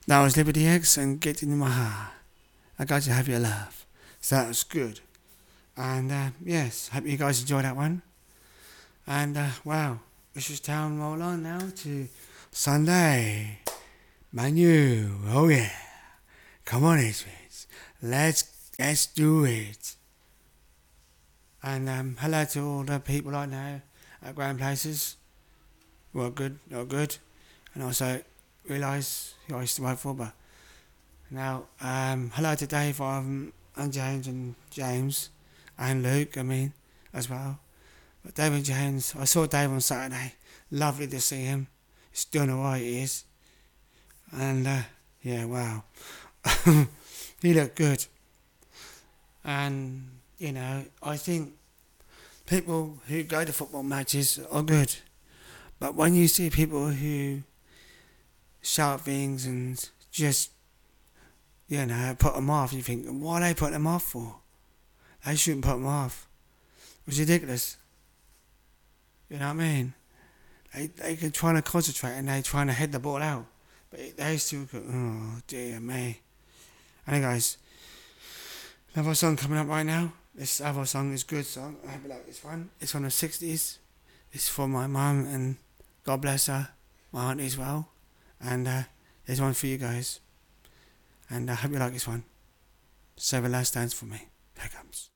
That was Liberty X and Get Into My Heart. I got to have your love. So that was good. And yes, hope you guys enjoyed that one. And wow, let's just town roll on now to Sunday. Manu, oh yeah. Come on, Israel. Let's do it. And hello to all the people I know at Grand Places. Well, good, not good. And also realise who I used to work for. But now, hello to Dave and James and Luke. I mean, as well. But Dave and James, I saw Dave on Saturday. Lovely to see him. He's doing alright, he is. And yeah, wow, he looked good. And you know, I think people who go to football matches are good. But when you see people who shout things and just, you know, put them off, you think, what are they putting them off for? They shouldn't put them off. It's ridiculous. You know what I mean? They can try to concentrate and they trying to head the ball out. But they still go, oh dear me. Anyway guys, another song coming up right now. This other song is a good song. I hope you like this one. It's from the 60s. It's for my mum and God bless her. My auntie as well. And there's one for you guys. And I hope you like this one. Save a last dance for me. Here it comes.